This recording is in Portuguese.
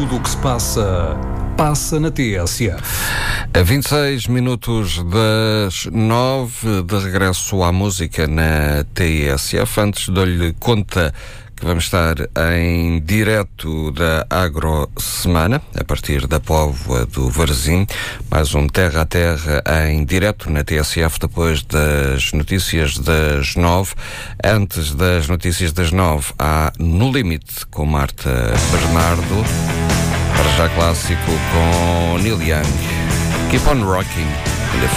Tudo o que se passa, passa na TSF. A 26 minutos das 9, de regresso à música na TSF. Antes dou-lhe conta que vamos estar em direto da Agro Semana, a partir da Póvoa do Varzim. Mais um Terra a Terra em direto na TSF, depois das notícias das 9. Antes das notícias das 9, há No Limite com Marta Bernardo. Para já clássico com Neil Young. Keep on Rocking.